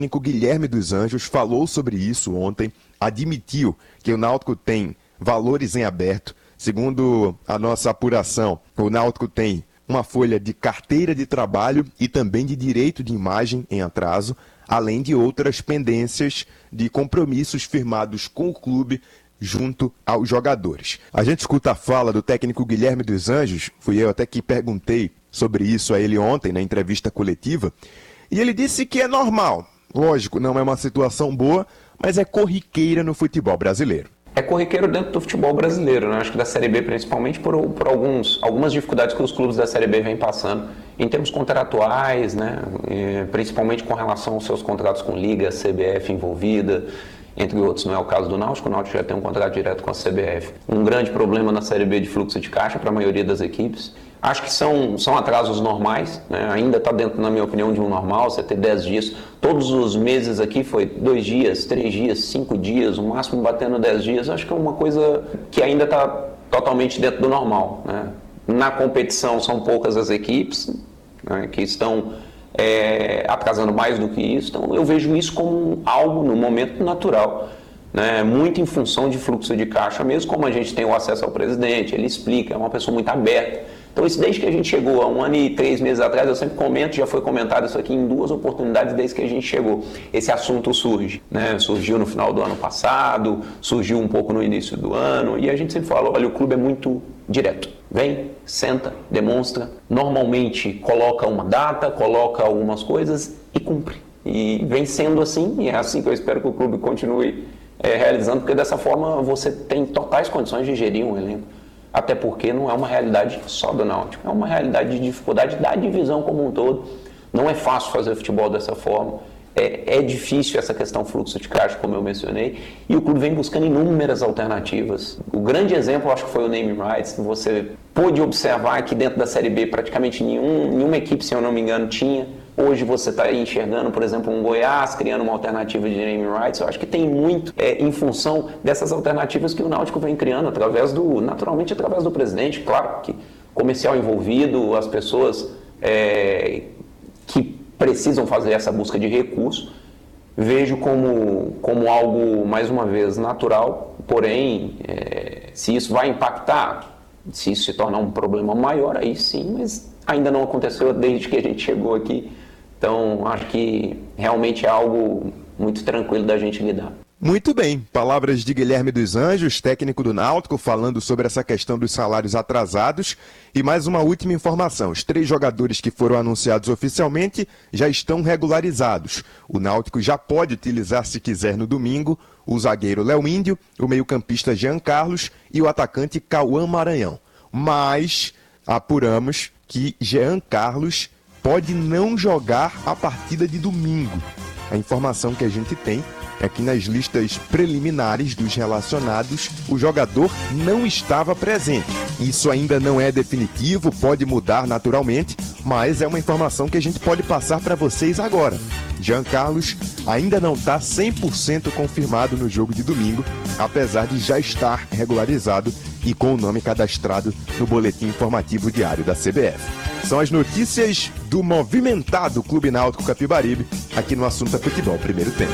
técnico Guilherme dos Anjos falou sobre isso ontem, admitiu que o Náutico tem valores em aberto. Segundo a nossa apuração, o Náutico tem uma folha de carteira de trabalho e também de direito de imagem em atraso, além de outras pendências de compromissos firmados com o clube junto aos jogadores. A gente escuta a fala do técnico Guilherme dos Anjos, fui eu até que perguntei sobre isso a ele ontem na entrevista coletiva, e ele disse que é normal. Lógico, não é uma situação boa, mas é corriqueira no futebol brasileiro. É corriqueiro dentro do futebol brasileiro, né? Acho que da Série B principalmente por algumas dificuldades que os clubes da Série B vêm passando em termos contratuais, né? Principalmente com relação aos seus contratos com Liga, CBF envolvida, entre outros. Não é o caso do Náutico, o Náutico já tem um contrato direto com a CBF. Um grande problema na Série B de fluxo de caixa para a maioria das equipes. Acho que são atrasos normais, né? Ainda está dentro, na minha opinião, de um normal, você ter 10 dias. Todos os meses aqui foi 2 dias, 3 dias, 5 dias, o máximo batendo 10 dias. Acho que é uma coisa que ainda está totalmente dentro do normal, né? Na competição são poucas as equipes, né, que estão atrasando mais do que isso. Então eu vejo isso como algo no momento natural, né? Muito em função de fluxo de caixa, mesmo como a gente tem o acesso ao presidente, ele explica, é uma pessoa muito aberta. Então isso desde que a gente chegou, há 1 ano e 3 meses atrás, eu sempre comento, já foi comentado isso aqui em 2 oportunidades desde que a gente chegou. Esse assunto surge, né? Surgiu no final do ano passado, surgiu um pouco no início do ano, e a gente sempre fala, olha, o clube é muito direto. Vem, senta, demonstra, normalmente coloca uma data, coloca algumas coisas e cumpre. E vem sendo assim, e é assim que eu espero que o clube continue realizando, porque dessa forma você tem totais condições de gerir um elenco. Até porque não é uma realidade só do Náutico, é uma realidade de dificuldade da divisão como um todo. Não é fácil fazer futebol dessa forma, é difícil essa questão fluxo de caixa, como eu mencionei, e o clube vem buscando inúmeras alternativas. O grande exemplo, acho que foi o naming rights. Você pôde observar que dentro da Série B praticamente nenhuma equipe, se eu não me engano, tinha. Hoje você está enxergando, por exemplo, um Goiás criando uma alternativa de naming rights. Eu acho que tem muito em função dessas alternativas que o Náutico vem criando, naturalmente através do presidente. Claro que comercial envolvido, as pessoas que precisam fazer essa busca de recurso. Vejo como algo, mais uma vez, natural, porém, se isso vai impactar, se isso se tornar um problema maior, aí sim, mas ainda não aconteceu desde que a gente chegou aqui. Então, acho que realmente é algo muito tranquilo da gente lidar. Muito bem, palavras de Guilherme dos Anjos, técnico do Náutico, falando sobre essa questão dos salários atrasados. E mais uma última informação, os 3 jogadores que foram anunciados oficialmente já estão regularizados. O Náutico já pode utilizar, se quiser, no domingo, o zagueiro Léo Índio, o meio-campista Jean Carlos e o atacante Cauã Maranhão. Mas apuramos que Jean Carlos pode não jogar a partida de domingo. A informação que a gente tem é que nas listas preliminares dos relacionados, o jogador não estava presente. Isso ainda não é definitivo, pode mudar naturalmente, mas é uma informação que a gente pode passar para vocês agora. Jean Carlos ainda não está 100% confirmado no jogo de domingo, apesar de já estar regularizado e com o nome cadastrado no boletim informativo diário da CBF. São as notícias do movimentado Clube Náutico Capibaribe, aqui no Assunto é Futebol, primeiro tempo.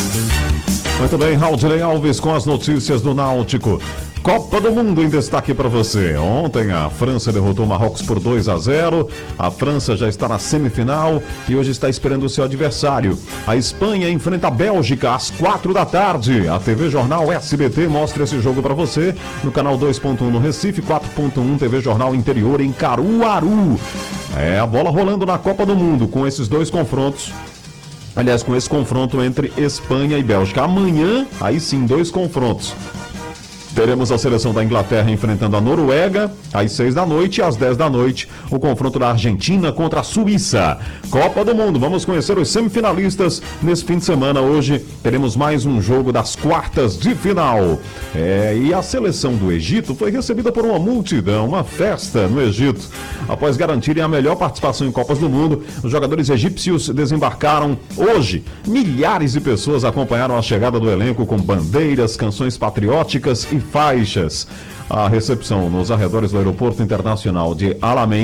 Muito bem, Raudinei Alves com as notícias do Náutico. Copa do Mundo em destaque para você. Ontem a França derrotou o Marrocos por 2-0. A França já está na semifinal e hoje está esperando o seu adversário. A Espanha enfrenta a Bélgica às 4 da tarde. A TV Jornal SBT mostra esse jogo para você no canal 2.1 no Recife, 4.1 TV Jornal Interior em Caruaru. A bola rolando na Copa do Mundo com esses 2 confrontos. Aliás, com esse confronto entre Espanha e Bélgica. Amanhã, aí sim, 2 confrontos. Teremos a seleção da Inglaterra enfrentando a Noruega às 6 da noite e às 10 da noite o confronto da Argentina contra a Suíça. Copa do Mundo, vamos conhecer os semifinalistas nesse fim de semana. Hoje teremos mais um jogo das quartas de final. E a seleção do Egito foi recebida por uma multidão, uma festa no Egito. Após garantirem a melhor participação em Copas do Mundo, os jogadores egípcios desembarcaram hoje. Milhares de pessoas acompanharam a chegada do elenco com bandeiras, canções patrióticas e faixas. A recepção nos arredores do Aeroporto Internacional de Al Ain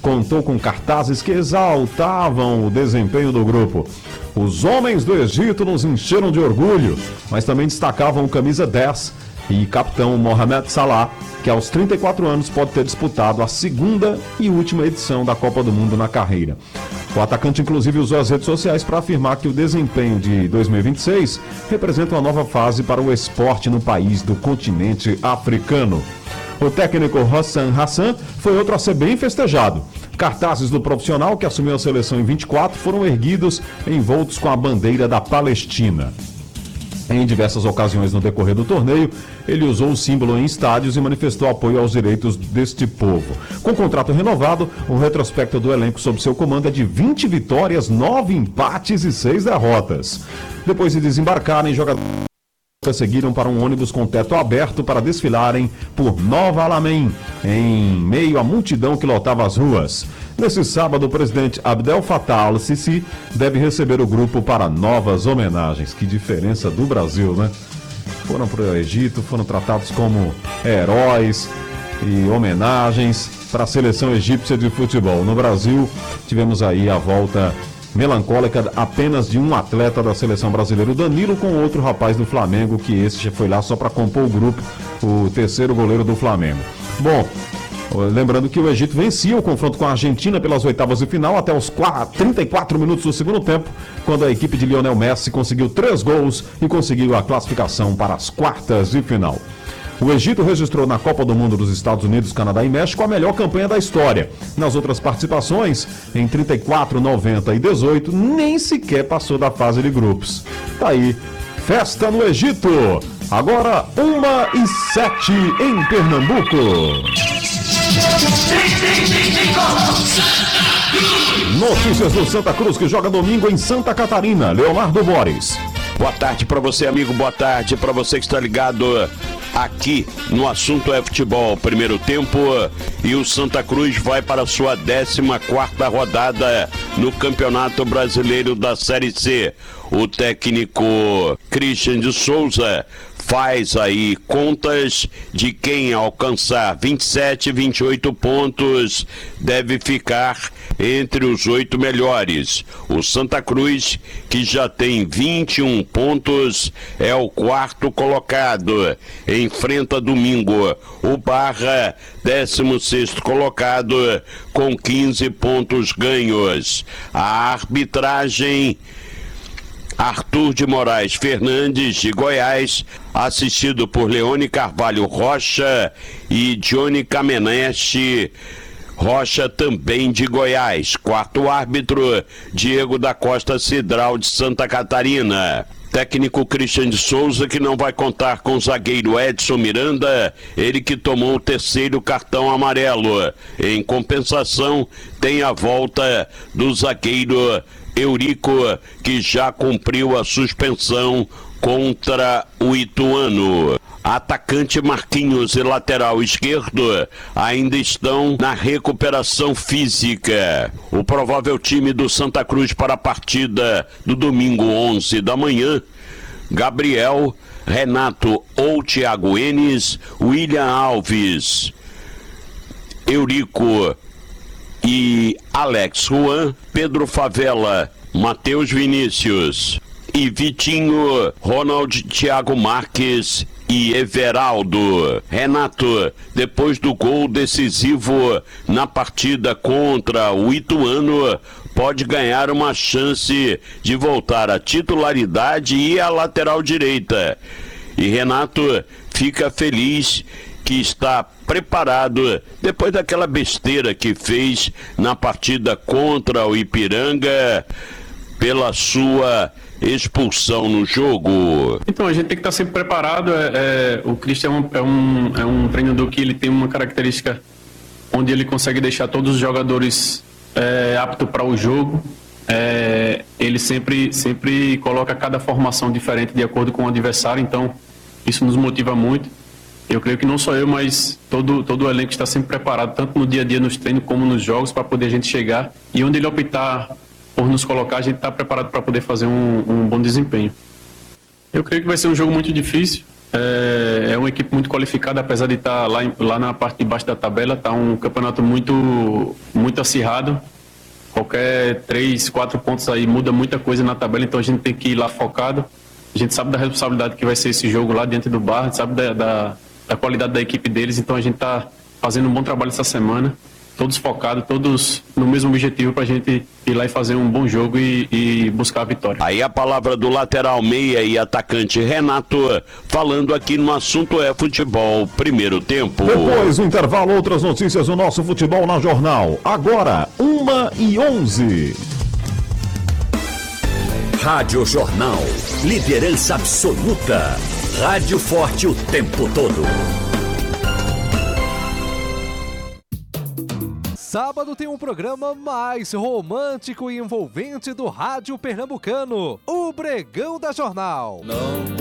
contou com cartazes que exaltavam o desempenho do grupo. Os homens do Egito nos encheram de orgulho, mas também destacavam o camisa 10 e capitão Mohamed Salah, que aos 34 anos pode ter disputado a segunda e última edição da Copa do Mundo na carreira. O atacante, inclusive, usou as redes sociais para afirmar que o desempenho de 2026 representa uma nova fase para o esporte no país do continente africano. O técnico Hassan Hassan foi outro a ser bem festejado. Cartazes do profissional que assumiu a seleção em 24 foram erguidos envoltos com a bandeira da Palestina. Em diversas ocasiões no decorrer do torneio, ele usou o símbolo em estádios e manifestou apoio aos direitos deste povo. Com contrato renovado, o retrospecto do elenco sob seu comando é de 20 vitórias, 9 empates e 6 derrotas. Depois de desembarcarem, jogadores seguiram para um ônibus com teto aberto para desfilarem por Nova Alamein, em meio à multidão que lotava as ruas. Nesse sábado, o presidente Abdel Fattah al-Sisi deve receber o grupo para novas homenagens. Que diferença do Brasil, né? Foram para o Egito, foram tratados como heróis e homenagens para a seleção egípcia de futebol. No Brasil, tivemos aí a volta melancólica apenas de um atleta da seleção brasileira, o Danilo, com outro rapaz do Flamengo, que esse foi lá só para compor o grupo, o terceiro goleiro do Flamengo. Bom, lembrando que o Egito vencia o confronto com a Argentina pelas oitavas de final até os 34 minutos do segundo tempo, quando a equipe de Lionel Messi conseguiu 3 gols e conseguiu a classificação para as quartas de final. O Egito registrou na Copa do Mundo dos Estados Unidos, Canadá e México a melhor campanha da história. Nas outras participações, em 34, 90 e 18, nem sequer passou da fase de grupos. Tá aí, festa no Egito. Agora 1h07 em Pernambuco. Notícias do Santa Cruz, que joga domingo em Santa Catarina. Leonardo Boris. Boa tarde para você, amigo. Boa tarde para você que está ligado aqui no Assunto é Futebol. Primeiro tempo e o Santa Cruz vai para a sua 14ª rodada no Campeonato Brasileiro da Série C. O técnico Christian de Souza faz aí contas de quem alcançar 27, 28 pontos deve ficar entre os 8 melhores. O Santa Cruz, que já tem 21 pontos, é o 4º colocado. Enfrenta domingo o Barra, 16º colocado, com 15 pontos ganhos. A arbitragem: Arthur de Moraes Fernandes, de Goiás, assistido por Leone Carvalho Rocha e Johnny Kameneste Rocha, também de Goiás. Quarto árbitro, Diego da Costa Cidral, de Santa Catarina. Técnico Christian de Souza, que não vai contar com o zagueiro Edson Miranda, ele que tomou o 3º cartão amarelo. Em compensação, tem a volta do zagueiro Eurico, que já cumpriu a suspensão contra o Ituano. Atacante Marquinhos e lateral esquerdo ainda estão na recuperação física. O provável time do Santa Cruz para a partida do domingo 11 da manhã: Gabriel, Renato ou Thiago Enes, William Alves, Eurico e Alex Juan, Pedro Favela, Matheus Vinícius e Vitinho, Ronald, Thiago Marques e Everaldo. Renato, depois do gol decisivo na partida contra o Ituano, pode ganhar uma chance de voltar à titularidade e à lateral direita. E Renato fica feliz que está preparado depois daquela besteira que fez na partida contra o Ipiranga pela sua expulsão no jogo. Então, a gente tem que estar sempre preparado. O Christian é um treinador que ele tem uma característica onde ele consegue deixar todos os jogadores aptos para o jogo. Ele sempre coloca cada formação diferente de acordo com o adversário, então isso nos motiva muito. Eu creio que não só eu, mas todo o elenco está sempre preparado, tanto no dia a dia, nos treinos, como nos jogos, para poder a gente chegar. E onde ele optar por nos colocar, a gente está preparado para poder fazer um bom desempenho. Eu creio que vai ser um jogo muito difícil. é uma equipe muito qualificada, apesar de estar lá na parte de baixo da tabela. Está um campeonato muito acirrado. Qualquer 3, 4 pontos aí muda muita coisa na tabela, então a gente tem que ir lá focado. A gente sabe da responsabilidade que vai ser esse jogo lá dentro do bar, a gente sabe da qualidade da equipe deles, então a gente está fazendo um bom trabalho essa semana, todos focados, todos no mesmo objetivo para a gente ir lá e fazer um bom jogo e buscar a vitória. Aí a palavra do lateral meia e atacante Renato, falando aqui no Assunto é Futebol, primeiro tempo. Depois do intervalo, outras notícias do nosso futebol na Jornal. Agora, 1h11. Rádio Jornal. Liderança absoluta. Rádio forte o tempo todo. Sábado tem um programa mais romântico e envolvente do rádio pernambucano, o Bregão da Jornal. Não